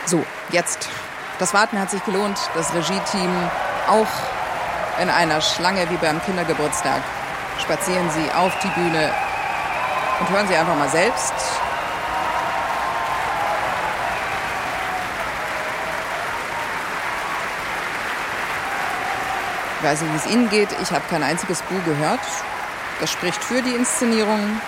So, jetzt. Das Warten hat sich gelohnt. Das Regie-Team auch in einer Schlange wie beim Kindergeburtstag. Spazieren Sie auf die Bühne und hören Sie einfach mal selbst. Ich weiß nicht, wie es Ihnen geht. Ich habe kein einziges Buh gehört. Das spricht für die Inszenierung.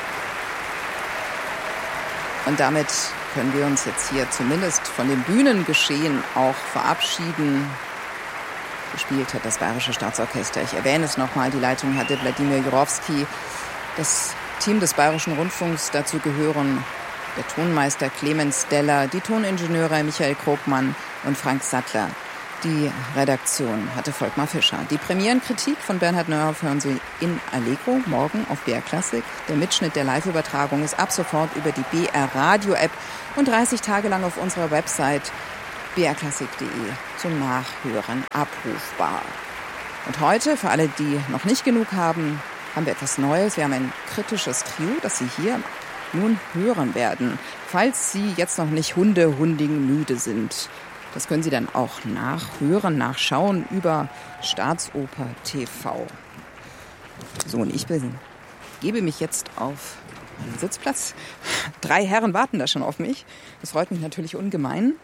Und damit können wir uns jetzt hier zumindest von dem Bühnengeschehen auch verabschieden. Gespielt hat das Bayerische Staatsorchester. Ich erwähne es nochmal, die Leitung hatte Wladimir Jurowski. Das Team des Bayerischen Rundfunks, dazu gehören der Tonmeister Clemens Deller, die Toningenieure Michael Krogmann und Frank Sattler. Die Redaktion hatte Volkmar Fischer. Die Premierenkritik von Bernhard Neuhoff hören Sie in Allegro morgen auf BR Classic. Der Mitschnitt der Live-Übertragung ist ab sofort über die BR Radio-App und 30 Tage lang auf unserer Website brklassik.de zum Nachhören abrufbar. Und heute, für alle, die noch nicht genug haben, haben wir etwas Neues. Wir haben ein kritisches Trio, das Sie hier nun hören werden, falls Sie jetzt noch nicht hunding müde sind. Das können Sie dann auch nachhören, nachschauen über Staatsoper TV. So, und ich gebe mich jetzt auf einen Sitzplatz. 3 Herren warten da schon auf mich. Das freut mich natürlich ungemein.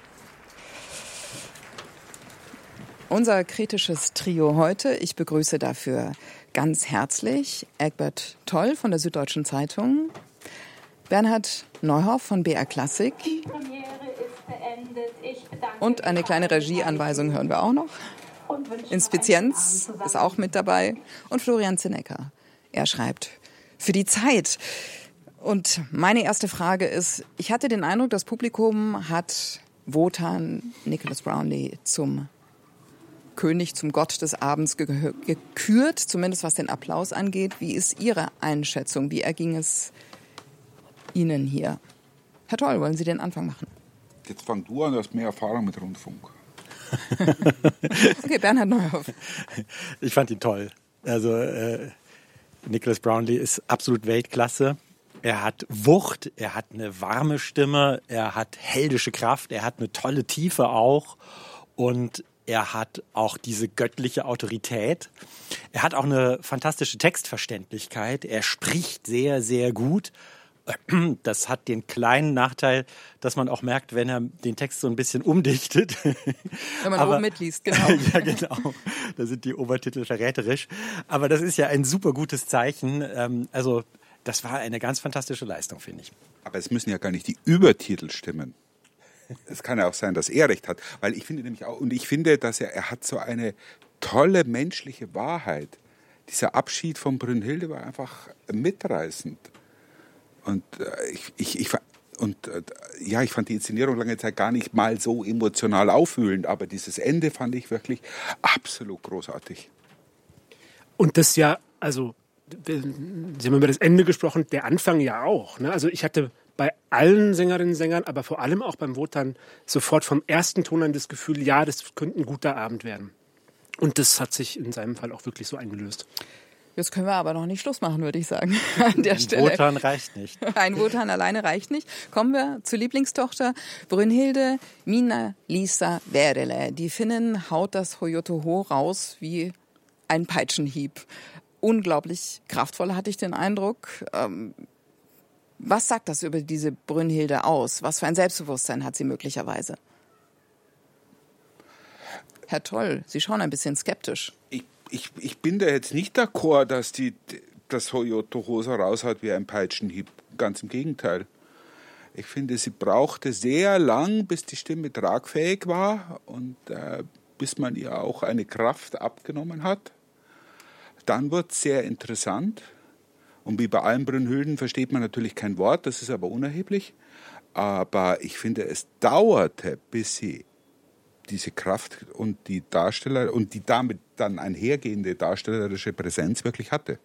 Unser kritisches Trio heute. Ich begrüße dafür ganz herzlich Egbert Toll von der Süddeutschen Zeitung, Bernhard Neuhoff von BR Classic. Und eine kleine Regieanweisung hören wir auch noch. Inspizienz ist auch mit dabei. Und Florian Zinnecker. Er schreibt für die Zeit. Und meine erste Frage ist, ich hatte den Eindruck, das Publikum hat Wotan Nicholas Brownlee zum König, zum Gott des Abends gekürt, zumindest was den Applaus angeht. Wie ist Ihre Einschätzung? Wie erging es Ihnen hier? Herr Toll, wollen Sie den Anfang machen? Jetzt fang du an, du hast mehr Erfahrung mit Rundfunk. Okay, Bernhard Neuhoff. Ich fand ihn toll. Also Nicholas Brownlee ist absolut Weltklasse. Er hat Wucht, er hat eine warme Stimme, er hat heldische Kraft, er hat eine tolle Tiefe auch und er hat auch diese göttliche Autorität. Er hat auch eine fantastische Textverständlichkeit. Er spricht sehr, sehr gut. Das hat den kleinen Nachteil, dass man auch merkt, wenn er den Text so ein bisschen umdichtet. Wenn man oben mitliest, genau. Ja, genau. Da sind die Obertitel verräterisch. Aber das ist ja ein super gutes Zeichen. Also das war eine ganz fantastische Leistung, finde ich. Aber es müssen ja gar nicht die Übertitel stimmen. Es kann ja auch sein, dass er recht hat. Weil ich finde nämlich auch, und ich finde, dass er hat so eine tolle menschliche Wahrheit. Dieser Abschied von Brünnhilde war einfach mitreißend. Und ich fand die Inszenierung lange Zeit gar nicht mal so emotional aufwühlend, aber dieses Ende fand ich wirklich absolut großartig. Und das ja, also, Sie haben über das Ende gesprochen, der Anfang ja auch. Ne? Also ich hatte bei allen Sängerinnen und Sängern, aber vor allem auch beim Wotan sofort vom ersten Ton an das Gefühl, ja, das könnte ein guter Abend werden. Und das hat sich in seinem Fall auch wirklich so eingelöst. Jetzt können wir aber noch nicht Schluss machen, würde ich sagen, an der Stelle. Ein Wotan reicht nicht. Ein Wotan alleine reicht nicht. Kommen wir zur Lieblingstochter Brünnhilde Minna-Liisa Väärälä. Die Finnin haut das Hoyotoho raus wie ein Peitschenhieb. Unglaublich kraftvoll, hatte ich den Eindruck. Was sagt das über diese Brünnhilde aus? Was für ein Selbstbewusstsein hat sie möglicherweise? Herr Toll, Sie schauen ein bisschen skeptisch. Ich bin da jetzt nicht d'accord, dass das Hoyotoho so raushaut wie ein Peitschenhieb. Ganz im Gegenteil. Ich finde, sie brauchte sehr lang, bis die Stimme tragfähig war und bis man ihr auch eine Kraft abgenommen hat. Dann wird es sehr interessant. Und wie bei allen Brünnhilden versteht man natürlich kein Wort, das ist aber unerheblich. Aber ich finde, es dauerte, bis sie diese Kraft und die Darsteller und die damit dann einhergehende darstellerische Präsenz wirklich hatte.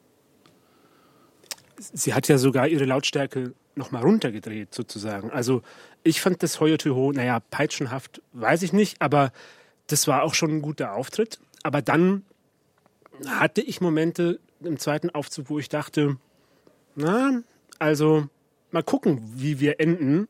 Sie hat ja sogar ihre Lautstärke noch mal runtergedreht, sozusagen. Also ich fand das Hoyotoho, peitschenhaft, weiß ich nicht, aber das war auch schon ein guter Auftritt. Aber dann hatte ich Momente im zweiten Aufzug, wo ich dachte, mal gucken, wie wir enden.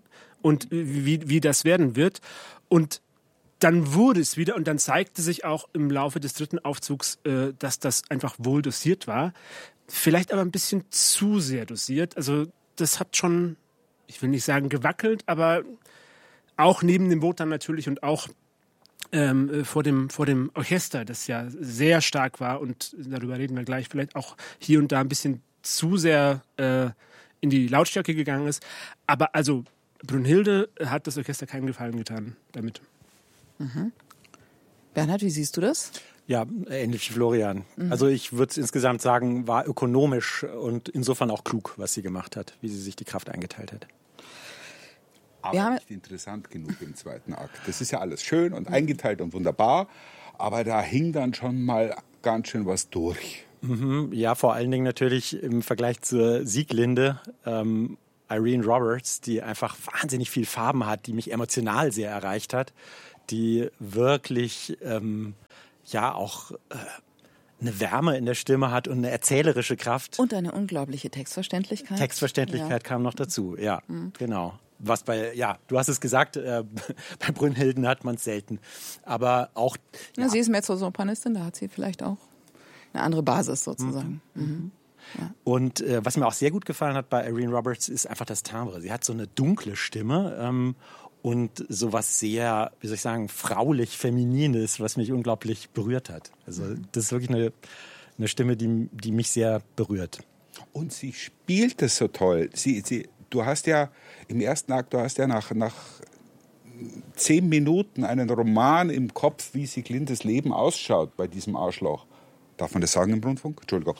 und wie das werden wird. Und dann wurde es wieder und dann zeigte sich auch im Laufe des dritten Aufzugs, dass das einfach wohl dosiert war. Vielleicht aber ein bisschen zu sehr dosiert. Also das hat schon, ich will nicht sagen gewackelt, aber auch neben dem Wotan natürlich und auch vor dem Orchester, das ja sehr stark war und darüber reden wir gleich, vielleicht auch hier und da ein bisschen zu sehr in die Lautstärke gegangen ist. Aber also Brünnhilde hat das Orchester keinen Gefallen getan damit. Mhm. Bernhard, wie siehst du das? Ja, ähnlich wie Florian. Also ich würde insgesamt sagen, war ökonomisch und insofern auch klug, was sie gemacht hat, wie sie sich die Kraft eingeteilt hat. Aber nicht interessant genug im zweiten Akt. Das ist ja alles schön und eingeteilt und wunderbar, aber da hing dann schon mal ganz schön was durch. Ja, vor allen Dingen natürlich im Vergleich zur Sieglinde, Irene Roberts, die einfach wahnsinnig viel Farben hat, die mich emotional sehr erreicht hat, die wirklich auch eine Wärme in der Stimme hat und eine erzählerische Kraft. Und eine unglaubliche Textverständlichkeit. Textverständlichkeit kam noch dazu, ja, genau. Was du hast es gesagt, bei Brünnhilden hat man es selten. Aber auch... Ja, sie ist Mezzosopranistin, da hat sie vielleicht auch eine andere Basis sozusagen. Ja. Und was mir auch sehr gut gefallen hat bei Irene Roberts, ist einfach das Timbre. Sie hat so eine dunkle Stimme und sowas sehr, wie soll ich sagen, fraulich-feminines, was mich unglaublich berührt hat. Also das ist wirklich eine Stimme, die mich sehr berührt. Und sie spielt es so toll. Du hast ja im ersten Akt, nach 10 Minuten einen Roman im Kopf, wie Sieglindes Leben ausschaut bei diesem Arschloch. Darf man das sagen im Rundfunk? Entschuldigung.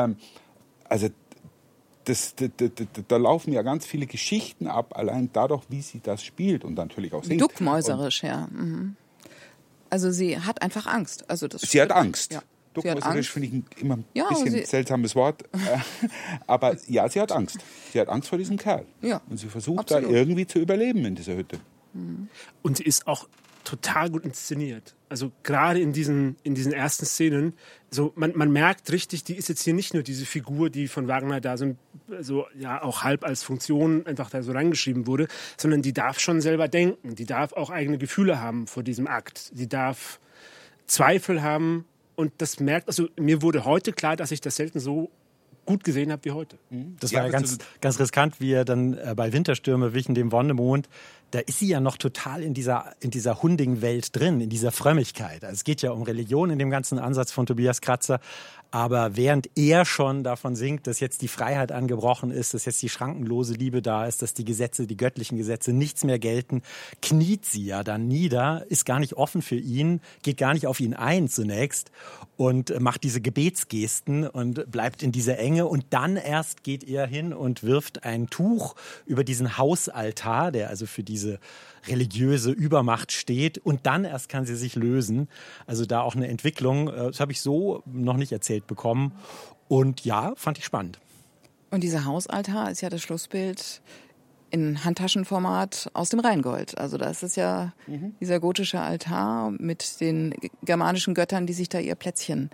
Da laufen ja ganz viele Geschichten ab, allein dadurch, wie sie das spielt und natürlich auch singt. Duckmäuserisch, ja. Also sie hat einfach Angst. Also sie hat Angst. Ja. Duckmäuserisch finde ich immer ein bisschen ein seltsames Wort. Aber ja, sie hat Angst. Sie hat Angst vor diesem Kerl. Ja, und sie versucht absolut. da irgendwie zu überleben in dieser Hütte. Und sie ist auch total gut inszeniert. Also gerade in diesen ersten Szenen, so man merkt richtig, die ist jetzt hier nicht nur diese Figur, die von Wagner da so auch halb als Funktion einfach da so reingeschrieben wurde, sondern die darf schon selber denken, die darf auch eigene Gefühle haben vor diesem Akt, die darf Zweifel haben und das merkt, also mir wurde heute klar, dass ich das selten so gut gesehen habe wie heute. Das war ja ganz riskant, wie er dann bei Winterstürme wichen dem Wonnemond, da ist sie ja noch total in dieser hundigen Welt drin, in dieser Frömmigkeit. Also es geht ja um Religion in dem ganzen Ansatz von Tobias Kratzer, aber während er schon davon singt, dass jetzt die Freiheit angebrochen ist, dass jetzt die schrankenlose Liebe da ist, dass die göttlichen Gesetze nichts mehr gelten, kniet sie ja dann nieder, ist gar nicht offen für ihn, geht gar nicht auf ihn ein zunächst und macht diese Gebetsgesten und bleibt in dieser Enge und dann erst geht er hin und wirft ein Tuch über diesen Hausaltar, der also für diese religiöse Übermacht steht und dann erst kann sie sich lösen. Also da auch eine Entwicklung, das habe ich so noch nicht erzählt bekommen und ja, fand ich spannend. Und dieser Hausaltar ist ja das Schlussbild in Handtaschenformat aus dem Rheingold. Also das ist ja dieser gotische Altar mit den germanischen Göttern, die sich da ihr Plätzchen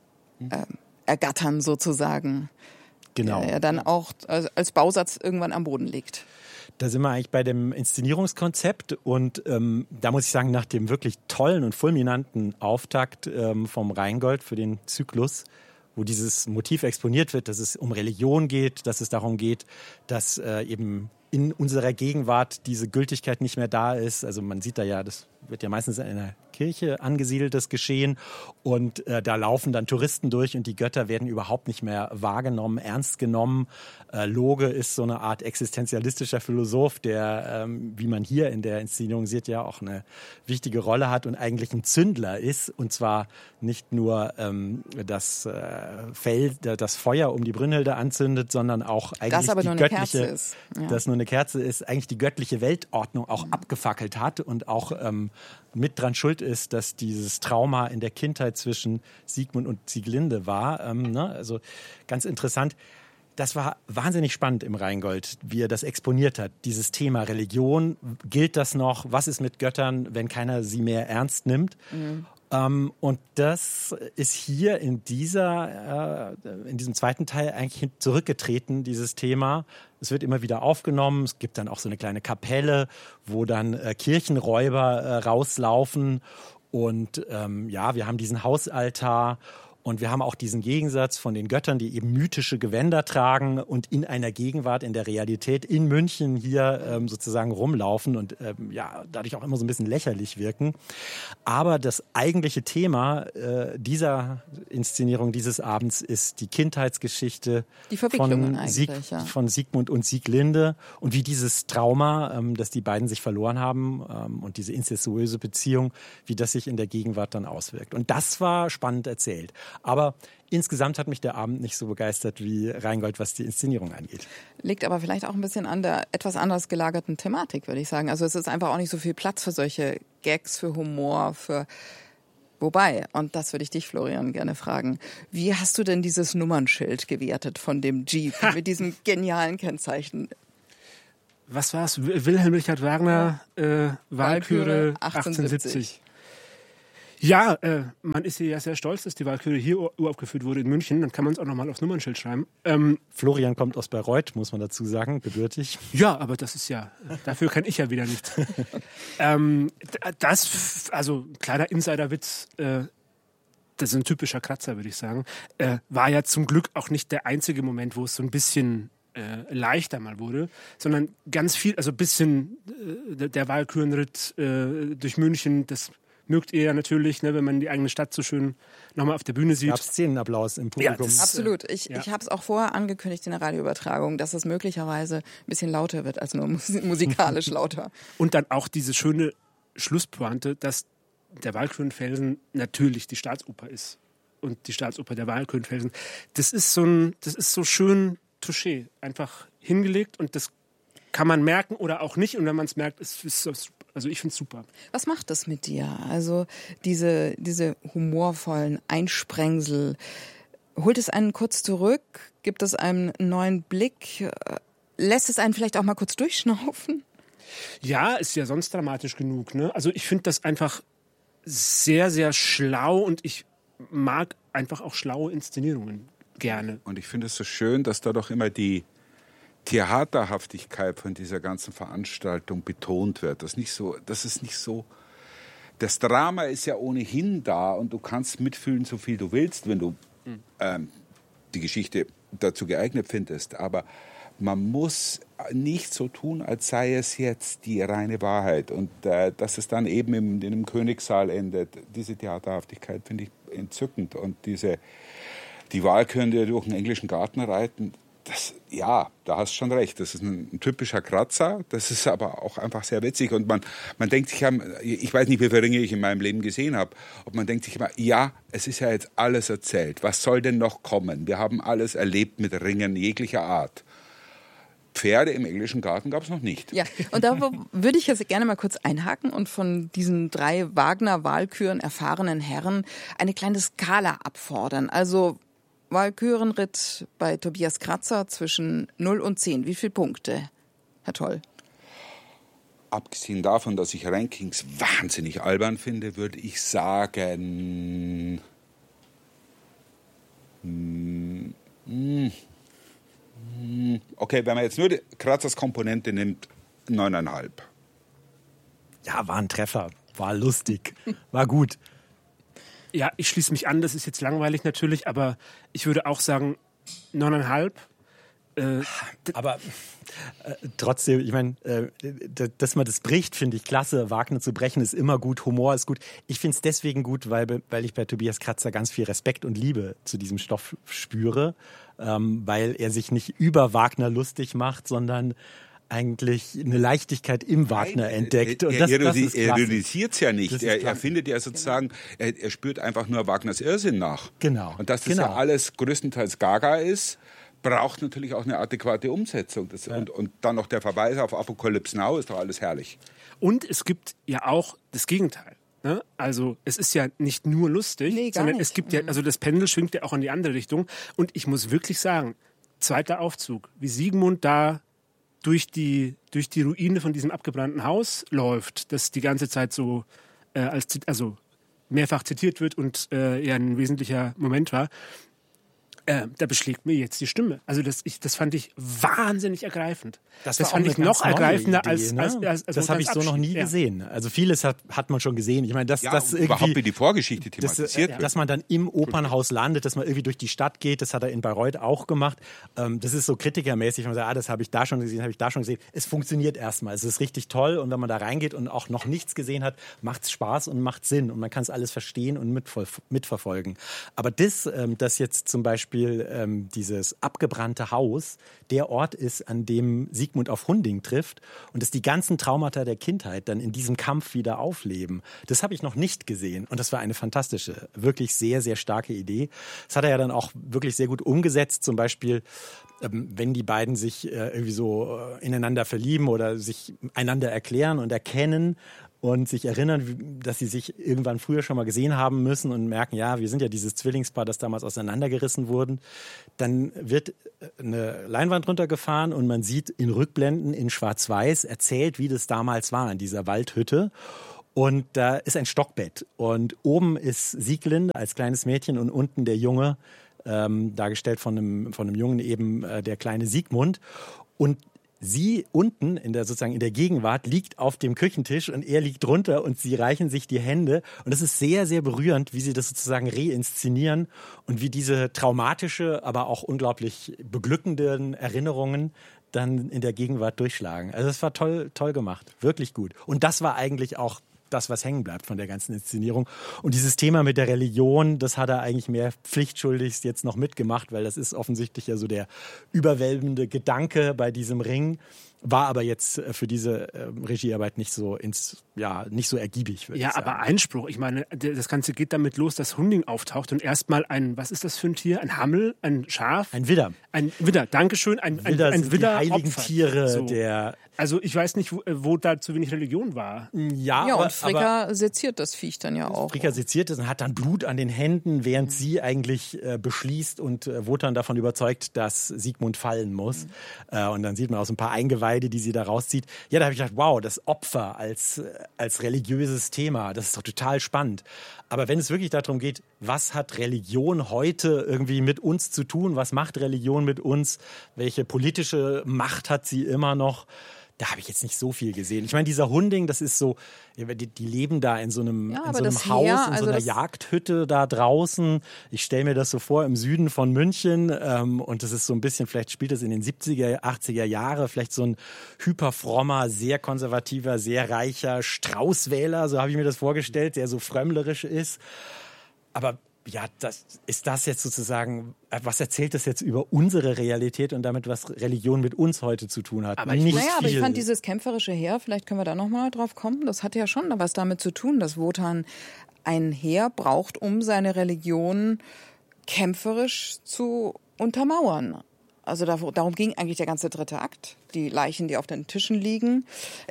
ergattern sozusagen. Genau. Der dann auch als Bausatz irgendwann am Boden liegt. Da sind wir eigentlich bei dem Inszenierungskonzept und da muss ich sagen, nach dem wirklich tollen und fulminanten Auftakt vom Rheingold für den Zyklus, wo dieses Motiv exponiert wird, dass es um Religion geht, dass es darum geht, dass eben in unserer Gegenwart diese Gültigkeit nicht mehr da ist. Also man sieht da ja, das wird ja meistens in einer Kirche angesiedelt, das Geschehen. Und da laufen dann Touristen durch und die Götter werden überhaupt nicht mehr wahrgenommen, ernst genommen. Loge ist so eine Art existenzialistischer Philosoph, der, wie man hier in der Inszenierung sieht, ja auch eine wichtige Rolle hat und eigentlich ein Zündler ist. Und zwar nicht nur das Feuer um die Brünnhilde anzündet, sondern auch eigentlich das aber die nur eine göttliche, Kerze ist. Ja. das nur eine Kerze ist, eigentlich die göttliche Weltordnung auch abgefackelt hat und auch mit dran schuld ist, dass dieses Trauma in der Kindheit zwischen Siegmund und Sieglinde war. Also ganz interessant. Das war wahnsinnig spannend im Rheingold, wie er das exponiert hat. Dieses Thema Religion, gilt das noch? Was ist mit Göttern, wenn keiner sie mehr ernst nimmt? Und das ist hier in diesem zweiten Teil eigentlich zurückgetreten, dieses Thema. Es wird immer wieder aufgenommen. Es gibt dann auch so eine kleine Kapelle, wo dann Kirchenräuber rauslaufen. Und wir haben diesen Hausaltar. Und wir haben auch diesen Gegensatz von den Göttern, die eben mythische Gewänder tragen und in einer Gegenwart, in der Realität in München hier sozusagen rumlaufen und dadurch auch immer so ein bisschen lächerlich wirken. Aber das eigentliche Thema dieser Inszenierung dieses Abends ist die Kindheitsgeschichte von Siegmund und Sieglinde und wie dieses Trauma, dass die beiden sich verloren haben und diese inzestuöse Beziehung, wie das sich in der Gegenwart dann auswirkt. Und das war spannend erzählt. Aber insgesamt hat mich der Abend nicht so begeistert wie Rheingold, was die Inszenierung angeht. Liegt aber vielleicht auch ein bisschen an der etwas anders gelagerten Thematik, würde ich sagen. Also es ist einfach auch nicht so viel Platz für solche Gags, für Humor, Wobei, und das würde ich dich, Florian, gerne fragen, wie hast du denn dieses Nummernschild gewertet von dem Jeep mit diesem genialen Kennzeichen? Was war's? Wilhelm Richard Wagner, Walküre 1870. Ja, man ist ja sehr stolz, dass die Walküre hier uraufgeführt wurde in München. Dann kann man es auch nochmal aufs Nummernschild schreiben. Florian kommt aus Bayreuth, muss man dazu sagen, gebürtig. Ja, aber das ist ja, dafür kann ich ja wieder nichts. Also kleiner Insiderwitz, das ist ein typischer Kratzer, würde ich sagen, war ja zum Glück auch nicht der einzige Moment, wo es so ein bisschen leichter mal wurde, sondern ganz viel, also ein bisschen der Walkürenritt durch München, das mögt ihr ja natürlich, ne, wenn man die eigene Stadt so schön nochmal auf der Bühne sieht. Gab es Szenenapplaus im Publikum? Ja, absolut. Ich habe es auch vorher angekündigt in der Radioübertragung, dass es möglicherweise ein bisschen lauter wird als nur musikalisch lauter. Und dann auch diese schöne Schlusspointe, dass der Walkürenfelsen natürlich die Staatsoper ist. Und die Staatsoper der Walkürenfelsen. Das ist so schön touché, einfach hingelegt und das kann man merken oder auch nicht. Und wenn man es merkt, also ich finde es super. Was macht das mit dir? Also diese humorvollen Einsprengsel, holt es einen kurz zurück? Gibt es einen neuen Blick? Lässt es einen vielleicht auch mal kurz durchschnaufen? Ja, ist ja sonst dramatisch genug, ne? Also ich finde das einfach sehr, sehr schlau und ich mag einfach auch schlaue Inszenierungen gerne. Und ich finde es so schön, dass da doch immer die Theaterhaftigkeit von dieser ganzen Veranstaltung betont wird. Das ist nicht so. Das Drama ist ja ohnehin da und du kannst mitfühlen, so viel du willst, wenn du die Geschichte dazu geeignet findest. Aber man muss nicht so tun, als sei es jetzt die reine Wahrheit. Und dass es dann eben in einem Königssaal endet, diese Theaterhaftigkeit finde ich entzückend. Und die Walküren, die durch den englischen Garten reiten, da hast du schon recht. Das ist ein typischer Kratzer. Das ist aber auch einfach sehr witzig. Und man denkt sich, ich weiß nicht, wie viele Ringe ich in meinem Leben gesehen habe, ob man denkt sich immer, ja, es ist ja jetzt alles erzählt. Was soll denn noch kommen? Wir haben alles erlebt mit Ringen jeglicher Art. Pferde im englischen Garten gab es noch nicht. Ja, und da würde ich jetzt gerne mal kurz einhaken und von diesen 3 Wagner-Walküren erfahrenen Herren eine kleine Skala abfordern. Also Walkürenritt bei Tobias Kratzer zwischen 0 und 10. Wie viele Punkte, Herr Toll? Abgesehen davon, dass ich Rankings wahnsinnig albern finde, würde ich sagen okay, wenn man jetzt nur die Kratzers Komponente nimmt, 9,5. Ja, war ein Treffer, war lustig, war gut. Ja, ich schließe mich an, das ist jetzt langweilig natürlich, aber ich würde auch sagen 9,5. Aber trotzdem, ich meine, dass man das bricht, finde ich klasse. Wagner zu brechen ist immer gut, Humor ist gut. Ich finde es deswegen gut, weil ich bei Tobias Kratzer ganz viel Respekt und Liebe zu diesem Stoff spüre, weil er sich nicht über Wagner lustig macht, sondern eigentlich eine Leichtigkeit im Wagner entdeckt. Und er ironisiert es ja nicht. Er findet ja sozusagen, er spürt einfach nur Wagners Irrsinn nach. Genau. Und dass das ja alles größtenteils Gaga ist, braucht natürlich auch eine adäquate Umsetzung. Und dann noch der Verweis auf Apocalypse Now, ist doch alles herrlich. Und es gibt ja auch das Gegenteil. Ne? Also es ist ja nicht nur lustig, sondern es gibt ja, also das Pendel schwingt ja auch in die andere Richtung. Und ich muss wirklich sagen, zweiter Aufzug, wie Siegmund da durch die Ruine von diesem abgebrannten Haus läuft, das die ganze Zeit so mehrfach zitiert wird und ja ein wesentlicher Moment war, da beschlägt mir jetzt die Stimme. Also das fand ich wahnsinnig ergreifend. Das fand ich noch ergreifender Idee, als das habe ich so noch nie gesehen. Also vieles hat man schon gesehen. Ich meine, das überhaupt irgendwie wie die Vorgeschichte thematisiert wird. dass man dann im Opernhaus landet, dass man irgendwie durch die Stadt geht, das hat er in Bayreuth auch gemacht. Das ist so kritikermäßig, man sagt, das habe ich da schon gesehen, Es funktioniert erstmal, es ist richtig toll und wenn man da reingeht und auch noch nichts gesehen hat, macht es Spaß und macht Sinn und man kann es alles verstehen und mitverfolgen. Aber das jetzt zum Beispiel dieses abgebrannte Haus der Ort ist, an dem Siegmund auf Hunding trifft und dass die ganzen Traumata der Kindheit dann in diesem Kampf wieder aufleben. Das habe ich noch nicht gesehen und das war eine fantastische, wirklich sehr, sehr starke Idee. Das hat er ja dann auch wirklich sehr gut umgesetzt, zum Beispiel wenn die beiden sich irgendwie so ineinander verlieben oder sich einander erklären und erkennen und sich erinnern, dass sie sich irgendwann früher schon mal gesehen haben müssen und merken, ja, wir sind ja dieses Zwillingspaar, das damals auseinandergerissen wurde. Dann wird eine Leinwand runtergefahren und man sieht in Rückblenden in Schwarz-Weiß erzählt, wie das damals war in dieser Waldhütte. Und da ist ein Stockbett und oben ist Sieglinde als kleines Mädchen und unten der Junge, dargestellt von einem Jungen eben der kleine Siegmund. Und sie unten in der Gegenwart liegt auf dem Küchentisch und er liegt drunter und sie reichen sich die Hände. Und das ist sehr, sehr berührend, wie sie das sozusagen reinszenieren und wie diese traumatische, aber auch unglaublich beglückenden Erinnerungen dann in der Gegenwart durchschlagen. Also es war toll gemacht, wirklich gut. Und das war eigentlich auch das, was hängen bleibt von der ganzen Inszenierung. Und dieses Thema mit der Religion, das hat er eigentlich mehr pflichtschuldigst jetzt noch mitgemacht, weil das ist offensichtlich ja so der überwältigende Gedanke bei diesem Ring. War aber jetzt für diese Regiearbeit nicht so ergiebig, würde ich sagen. Aber Einspruch. Ich meine, das Ganze geht damit los, dass Hunding auftaucht und erstmal was ist das für ein Tier? Ein Hammel? Ein Schaf? Ein Widder. Ein Widder, Dankeschön. Ein Widder die heiligen opfert. Tiere So. der... Also ich weiß nicht, wo da zu wenig Religion war. Ja, und Fricka seziert das Viech dann ja auch. Fricka seziert es und hat dann Blut an den Händen, während sie eigentlich beschließt und Wotan davon überzeugt, dass Siegmund fallen muss. Und dann sieht man auch so ein paar Eingeweide, die sie da rauszieht. Ja, da habe ich gedacht, wow, das Opfer als religiöses Thema, das ist doch total spannend. Aber wenn es wirklich darum geht, was hat Religion heute irgendwie mit uns zu tun? Was macht Religion mit uns? Welche politische Macht hat sie immer noch? Da habe ich jetzt nicht so viel gesehen. Ich meine, dieser Hunding, das ist so, die leben da in so einem Haus, in so einer Jagdhütte da draußen. Ich stelle mir das so vor, im Süden von München. Und das ist so ein bisschen, vielleicht spielt das in den 70er, 80er Jahre, vielleicht so ein hyperfrommer, sehr konservativer, sehr reicher Straußwähler, so habe ich mir das vorgestellt, der so frömmlerisch ist. Aber ja, ist das jetzt sozusagen, was erzählt das jetzt über unsere Realität und damit, was Religion mit uns heute zu tun hat? Aber ich fand dieses kämpferische Heer, vielleicht können wir da nochmal drauf kommen, das hat ja schon was damit zu tun, dass Wotan ein Heer braucht, um seine Religion kämpferisch zu untermauern. Also darum ging eigentlich der ganze dritte Akt, die Leichen, die auf den Tischen liegen.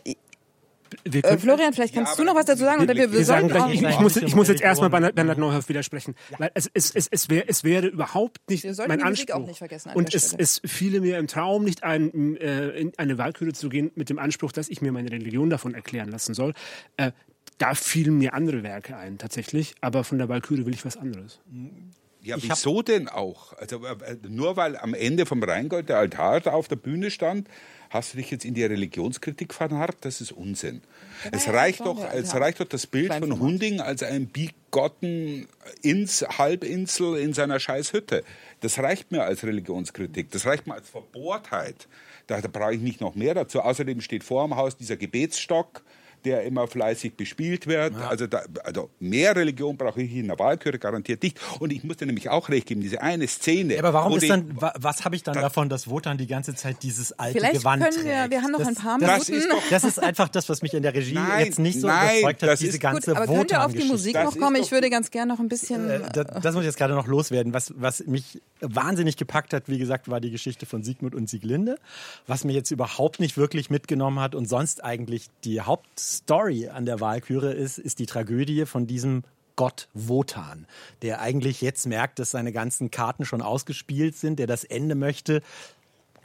Florian, vielleicht kannst du noch was dazu sagen? Oder ich muss jetzt erstmal Bernhard Neuhoff widersprechen. Weil es wäre überhaupt nicht mein Anspruch. Auch nicht vergessen und es fiele mir im Traum nicht ein, in eine Walküre zu gehen mit dem Anspruch, dass ich mir meine Religion davon erklären lassen soll. Da fielen mir andere Werke ein, tatsächlich. Aber von der Walküre will ich was anderes. Ja, wieso denn auch? Also nur weil am Ende vom Rheingold der Altar da auf der Bühne stand, hast du dich jetzt in die Religionskritik vernarrt? Das ist Unsinn. Es reicht doch das Bild von Hunding als einen bigotten Halbinsel in seiner scheiß Hütte. Das reicht mir als Religionskritik. Das reicht mir als Verbohrtheit. Da brauche ich nicht noch mehr dazu. Außerdem steht vor dem Haus dieser Gebetsstock, der immer fleißig bespielt wird. Ja. Also mehr Religion brauche ich in der Walküre garantiert nicht. Und ich muss dir nämlich auch recht geben, diese eine Szene. Ja, aber warum was habe ich dann davon, dass Wotan die ganze Zeit dieses alte Gewand trägt? Wir haben noch ein paar Minuten. Das ist einfach das, was mich in der Regie jetzt nicht so überzeugt hat, diese ganze Wotan-Geschichte. Aber können wir auf die Musik noch kommen? Ich würde ganz gerne noch ein bisschen... Das muss ich jetzt gerade noch loswerden. Was mich wahnsinnig gepackt hat, wie gesagt, war die Geschichte von Siegmund und Sieglinde. Was mich jetzt überhaupt nicht wirklich mitgenommen hat und sonst eigentlich die Hauptstory an der Walküre ist die Tragödie von diesem Gott Wotan, der eigentlich jetzt merkt, dass seine ganzen Karten schon ausgespielt sind, der das Ende möchte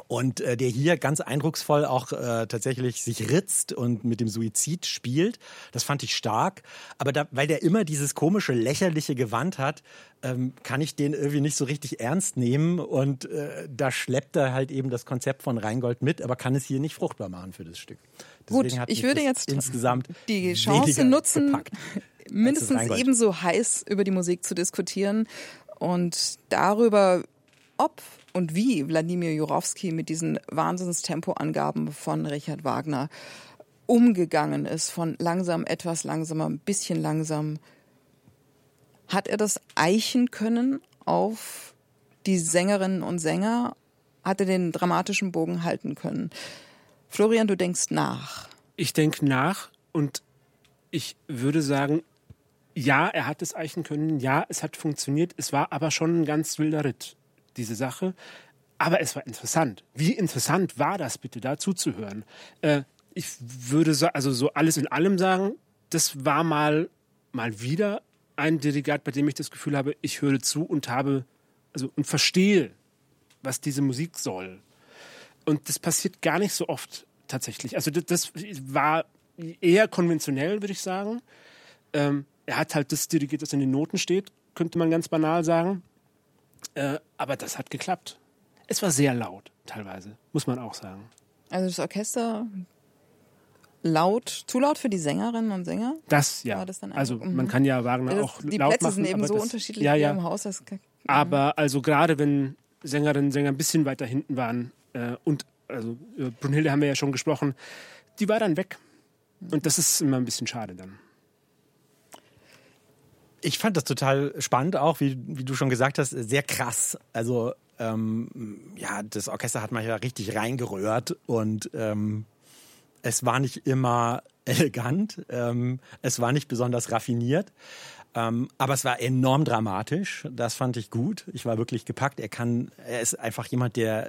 Und der hier ganz eindrucksvoll auch tatsächlich sich ritzt und mit dem Suizid spielt. Das fand ich stark. Aber weil der immer dieses komische, lächerliche Gewand hat, kann ich den irgendwie nicht so richtig ernst nehmen. Und da schleppt er halt eben das Konzept von Rheingold mit, aber kann es hier nicht fruchtbar machen für das Stück. Deswegen gut, ich würde jetzt insgesamt die Chance nutzen, mindestens ebenso heiß über die Musik zu diskutieren und darüber, ob und wie Wladimir Jurowski mit diesen Wahnsinnstempoangaben von Richard Wagner umgegangen ist, von langsam, etwas langsamer, ein bisschen langsam. Hat er das eichen können auf die Sängerinnen und Sänger? Hat er den dramatischen Bogen halten können? Florian, du denkst nach. Ich denke nach und ich würde sagen, ja, er hat es eichen können, ja, es hat funktioniert, es war aber schon ein ganz wilder Ritt, diese Sache. Aber es war interessant. Wie interessant war das bitte, da zuzuhören? Ich würde so alles in allem sagen, das war mal wieder ein Dirigat, bei dem ich das Gefühl habe, ich höre zu und und verstehe, was diese Musik soll. Und das passiert gar nicht so oft tatsächlich. Also das war eher konventionell, würde ich sagen. Er hat halt das dirigiert, das in den Noten steht, könnte man ganz banal sagen. Aber das hat geklappt. Es war sehr laut, teilweise, muss man auch sagen. Also das Orchester zu laut für die Sängerinnen und Sänger? Das, ja. Also man kann ja Wagner auch laut machen. Die Plätze sind eben so unterschiedlich wie im Haus. Aber also gerade wenn Sängerinnen und Sänger ein bisschen weiter hinten waren und also Brunhilde haben wir ja schon gesprochen, die war dann weg. Und das ist immer ein bisschen schade dann. Ich fand das total spannend auch, wie du schon gesagt hast, sehr krass. Also das Orchester hat manchmal richtig reingerührt und es war nicht immer elegant, es war nicht besonders raffiniert, aber es war enorm dramatisch. Das fand ich gut. Ich war wirklich gepackt. Er ist einfach jemand, der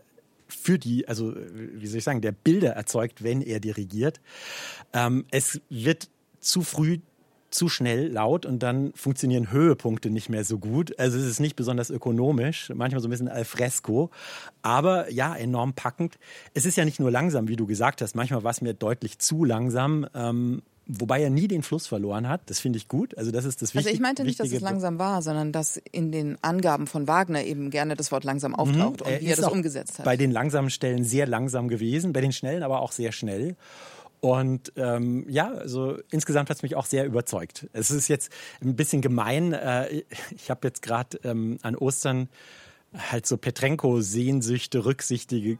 der Bilder erzeugt, wenn er dirigiert. Es wird zu früh zu schnell laut und dann funktionieren Höhepunkte nicht mehr so gut. Also es ist nicht besonders ökonomisch, manchmal so ein bisschen al fresco, aber ja, enorm packend. Es ist ja nicht nur langsam, wie du gesagt hast, manchmal war es mir deutlich zu langsam, wobei er nie den Fluss verloren hat. Das finde ich gut. Also das ist das Wichtige. Also ich meinte nicht, dass es langsam war, sondern dass in den Angaben von Wagner eben gerne das Wort langsam auftaucht und wie er das umgesetzt hat. Bei den langsamen Stellen sehr langsam gewesen, bei den schnellen aber auch sehr schnell. Und also insgesamt hat es mich auch sehr überzeugt. Es ist jetzt ein bisschen gemein. Ich habe jetzt gerade an Ostern halt so Petrenko-Sehnsüchte, rücksichtige,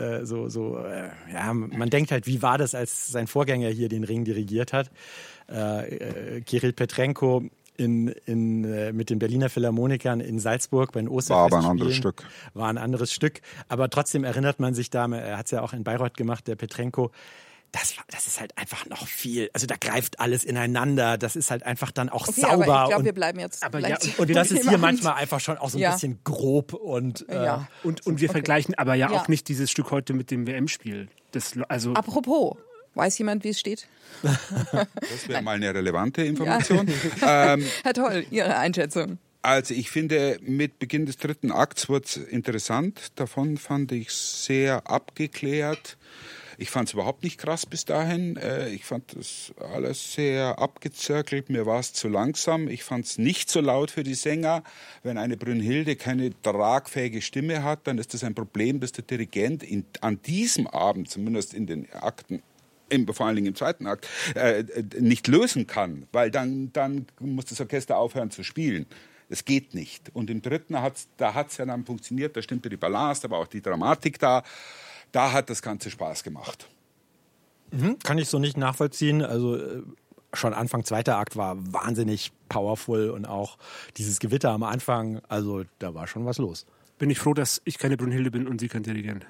man denkt halt, wie war das, als sein Vorgänger hier den Ring dirigiert hat? Kirill Petrenko mit den Berliner Philharmonikern in Salzburg bei den Osterfestspielen. War aber ein anderes Stück. War ein anderes Stück. Aber trotzdem erinnert man sich da, er hat es ja auch in Bayreuth gemacht, der Petrenko. Das ist halt einfach noch viel. Also da greift alles ineinander. Das ist halt einfach dann auch sauber. Aber ich glaube, wir bleiben jetzt. Und das ist hier manchmal einfach schon auch so ein bisschen grob und wir vergleichen aber auch nicht dieses Stück heute mit dem WM-Spiel. Apropos, weiß jemand, wie es steht? Das wäre mal eine relevante Information. Herr Toll, Ihre Einschätzung. Also ich finde, mit Beginn des dritten Akts wird es interessant. Davon fand ich sehr abgeklärt. Ich fand es überhaupt nicht krass bis dahin. Ich fand das alles sehr abgezirkelt. Mir war es zu langsam. Ich fand es nicht so laut für die Sänger. Wenn eine Brünnhilde keine tragfähige Stimme hat, dann ist das ein Problem, das der Dirigent an diesem Abend, zumindest in den Akten, vor allen Dingen im zweiten Akt, nicht lösen kann. Weil dann muss das Orchester aufhören zu spielen. Das geht nicht. Und im dritten hat es ja dann funktioniert. Da stimmte die Balance, aber auch die Dramatik da. Da hat das Ganze Spaß gemacht. Kann ich so nicht nachvollziehen. Also schon Anfang zweiter Akt war wahnsinnig powerful und auch dieses Gewitter am Anfang, also da war schon was los. Bin ich froh, dass ich keine Brünnhilde bin und Sie kein Dirigent.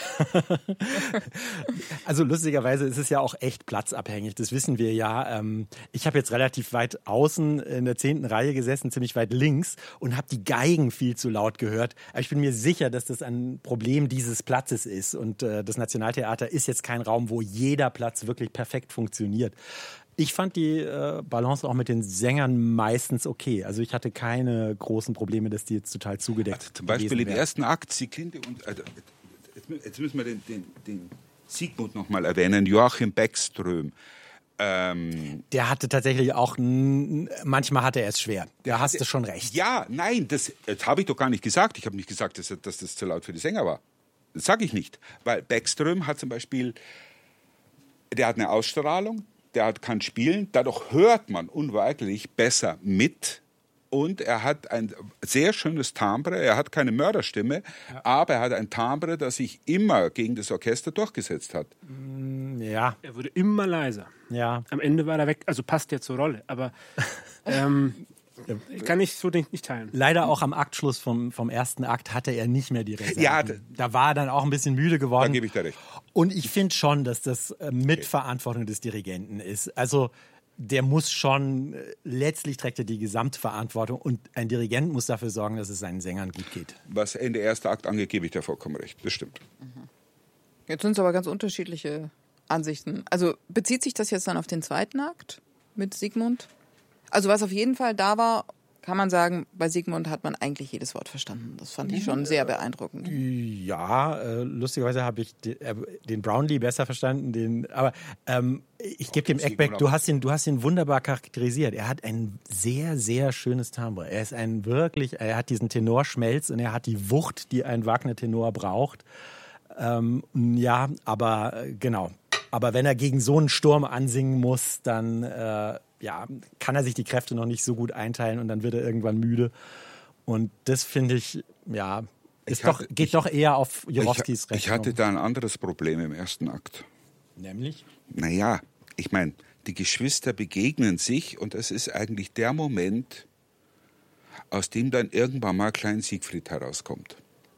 Also lustigerweise ist es ja auch echt platzabhängig, das wissen wir ja. Ich habe jetzt relativ weit außen in der 10. Reihe gesessen, ziemlich weit links und habe die Geigen viel zu laut gehört. Aber ich bin mir sicher, dass das ein Problem dieses Platzes ist und das Nationaltheater ist jetzt kein Raum, wo jeder Platz wirklich perfekt funktioniert. Ich fand die Balance auch mit den Sängern meistens okay. Also ich hatte keine großen Probleme, dass die jetzt total zugedeckt also zum Beispiel im ersten Akt, Sieglinde und Jetzt müssen wir den Sigmund noch mal erwähnen, Joachim Beckström. Der hatte tatsächlich auch, manchmal hatte er es schwer. Da hast du schon recht. Ja, nein, das habe ich doch gar nicht gesagt. Ich habe nicht gesagt, dass das zu laut für die Sänger war. Das sage ich nicht. Weil Beckström hat zum Beispiel, der hat eine Ausstrahlung, kann spielen, dadurch hört man unweigerlich besser mit. Und er hat ein sehr schönes Timbre, er hat keine Mörderstimme, aber er hat ein Timbre, das sich immer gegen das Orchester durchgesetzt hat. Ja. Er wurde immer leiser. Ja. Am Ende war er weg, also passt ja zur Rolle, aber kann ich so nicht teilen. Leider auch am Aktschluss vom ersten Akt hatte er nicht mehr die Reserven. Ja, da war er dann auch ein bisschen müde geworden. Da gebe ich dir recht. Und ich finde schon, dass das Mitverantwortung des Dirigenten ist. Also der muss schon, letztlich trägt er die Gesamtverantwortung und ein Dirigent muss dafür sorgen, dass es seinen Sängern gut geht. Was Ende erster Akt angeht, gebe ich dir vollkommen recht. Das stimmt. Jetzt sind es aber ganz unterschiedliche Ansichten. Also bezieht sich das jetzt dann auf den zweiten Akt mit Sigmund? Also was auf jeden Fall da war, kann man sagen, bei Sigmund hat man eigentlich jedes Wort verstanden. Das fand ich schon sehr beeindruckend. Ja, lustigerweise habe ich den Brownlee besser verstanden. Aber ich gebe dem Ekberg, du hast ihn wunderbar charakterisiert. Er hat ein sehr, sehr schönes Timbre. Er hat diesen Tenorschmelz und er hat die Wucht, die ein Wagner-Tenor braucht. Ja, aber genau. Aber wenn er gegen so einen Sturm ansingen muss, dann kann er sich die Kräfte noch nicht so gut einteilen und dann wird er irgendwann müde. Und das finde ich, geht doch eher auf Jurowskis Rechnung. Ich hatte da ein anderes Problem im ersten Akt. Nämlich? Naja, ich meine, die Geschwister begegnen sich und es ist eigentlich der Moment, aus dem dann irgendwann mal Klein Siegfried herauskommt.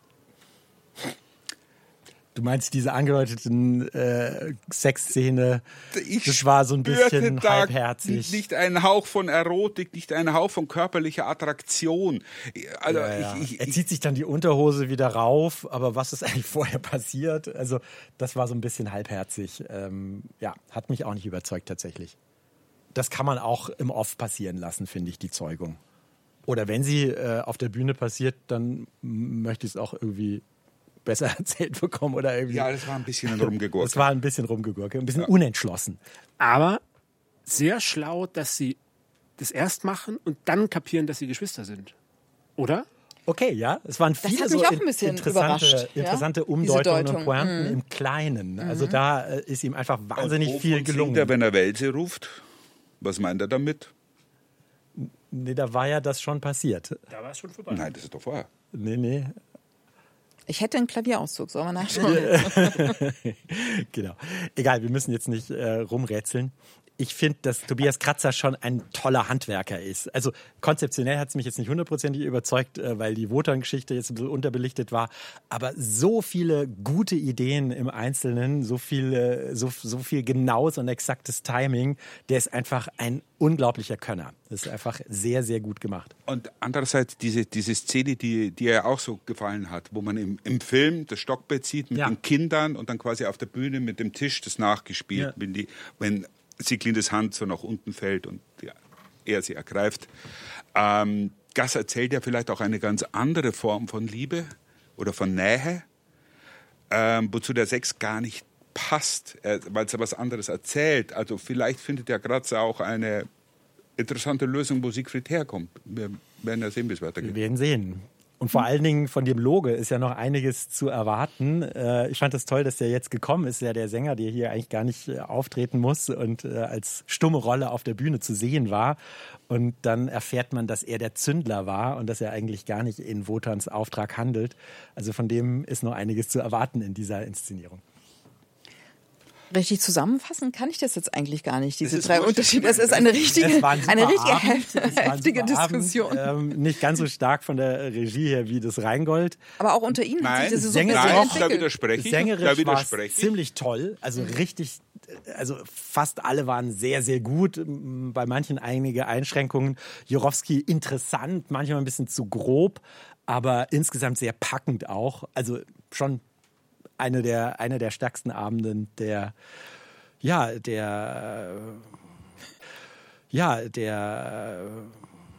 Du meinst diese angedeuteten Sexszene, das war so ein bisschen halbherzig. Nicht ein Hauch von Erotik, nicht ein Hauch von körperlicher Attraktion. Also er zieht sich dann die Unterhose wieder rauf, aber was ist eigentlich vorher passiert? Also das war so ein bisschen halbherzig. Hat mich auch nicht überzeugt tatsächlich. Das kann man auch im Off passieren lassen, finde ich, die Zeugung. Oder wenn sie auf der Bühne passiert, dann möchte ich es auch irgendwie besser erzählt bekommen oder irgendwie. Ja, das war ein bisschen rumgegurkt. Das war ein bisschen rumgegurkt, ein bisschen unentschlossen. Aber sehr schlau, dass sie das erst machen und dann kapieren, dass sie Geschwister sind. Oder? Okay, ja. Es waren viele so interessante Umdeutungen und Pointen im Kleinen. Also da ist ihm einfach wahnsinnig viel gelungen. Singt er, wenn er Welse ruft? Was meint er damit? Nee, da war ja das schon passiert. Da war es schon vorbei. Nein, das ist doch vorher. Nee. Ich hätte einen Klavierauszug, sollen wir nachschauen? Genau. Egal, wir müssen jetzt nicht rumrätseln. Ich finde, dass Tobias Kratzer schon ein toller Handwerker ist. Also konzeptionell hat es mich jetzt nicht hundertprozentig überzeugt, weil die Wotan-Geschichte jetzt ein bisschen unterbelichtet war. Aber so viele gute Ideen im Einzelnen, so viel genaues und exaktes Timing, der ist einfach ein unglaublicher Könner. Das ist einfach sehr, sehr gut gemacht. Und andererseits diese Szene, die er auch so gefallen hat, wo man im Film das Stockbett sieht mit den Kindern und dann quasi auf der Bühne mit dem Tisch das nachgespielt, wenn Sieglindes Hand so nach unten fällt und er sie ergreift. Das erzählt ja vielleicht auch eine ganz andere Form von Liebe oder von Nähe, wozu der Sex gar nicht passt, weil es ja was anderes erzählt. Also vielleicht findet der Kratzer auch eine interessante Lösung, wo Siegfried herkommt. Wir werden ja sehen, wie es weitergeht. Wir werden sehen. Und vor allen Dingen von dem Loge ist ja noch einiges zu erwarten. Ich fand es toll, dass der jetzt gekommen ist, der Sänger, der hier eigentlich gar nicht auftreten muss und als stumme Rolle auf der Bühne zu sehen war. Und dann erfährt man, dass er der Zündler war und dass er eigentlich gar nicht in Wotans Auftrag handelt. Also von dem ist noch einiges zu erwarten in dieser Inszenierung. Richtig zusammenfassen kann ich das jetzt eigentlich gar nicht, diese drei Unterschiede. Es ist eine richtige heftige Diskussion. Nicht ganz so stark von der Regie her wie das Rheingold. Aber auch unter Ihnen hat sich das so da widerspreche ich. Sängerisch war es ziemlich toll, also richtig, also fast alle waren sehr, sehr gut, bei manchen einige Einschränkungen. Jurowski interessant, manchmal ein bisschen zu grob, aber insgesamt sehr packend auch, also schon eine der stärksten Abenden der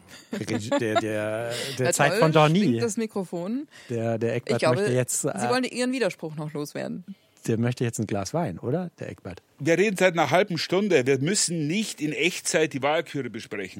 Der Ja, Zeit toll, von Dorny. schwingt das Mikrofon. Der Eckbert Ich glaube, möchte jetzt, Sie wollen Ihren Widerspruch noch loswerden. der möchte jetzt ein Glas Wein, oder? Der Eckbert. Wir reden seit einer halben Stunde. Wir müssen nicht in Echtzeit die Walküre besprechen.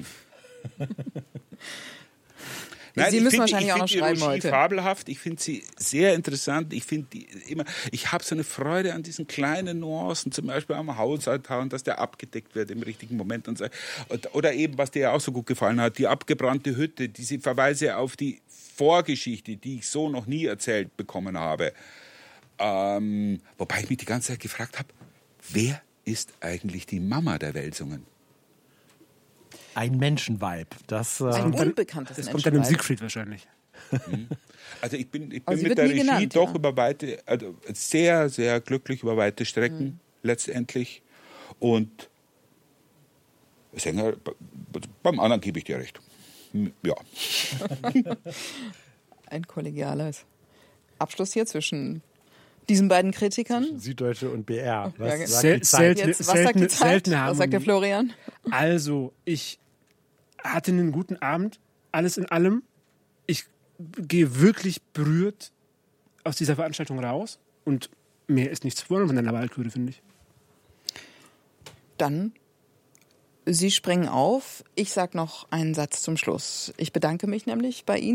Nein, Sie müssen wahrscheinlich ich auch noch finde schreiben die Regie heute. fabelhaft. Ich finde sie sehr interessant. Ich habe so eine Freude an diesen kleinen Nuancen, zum Beispiel am Hausaltar, und dass der abgedeckt wird im richtigen Moment und so. Oder eben, was dir ja auch so gut gefallen hat, die abgebrannte Hütte, diese Verweise auf die Vorgeschichte, die ich so noch nie erzählt bekommen habe. Wobei ich mich die ganze Zeit gefragt habe, wer ist eigentlich die Mama der Welsungen? Ein Menschenweib. Ein unbekanntes Das kommt dann im Menschenweib. Siegfried wahrscheinlich. Also ich bin Aber sie mit wird der nie Regie genannt, doch ja. über weite, also sehr, sehr glücklich über weite Strecken letztendlich. Und Sänger, beim anderen gebe ich dir recht. Ja. Ein kollegiales Abschluss hier zwischen diesen beiden Kritikern. Süddeutsche und BR. Ja, Was sagt die Zeit? Jetzt, was sagt die Zeit? seltene Was sagt der Harmonie. Florian? Also, ich hatte einen guten Abend, alles in allem. Ich gehe wirklich berührt aus dieser Veranstaltung raus und mehr ist nichts zu wollen von einer Walküre, finde ich. Dann, Sie springen auf. Ich sage noch einen Satz zum Schluss. Ich bedanke mich nämlich bei Ihnen.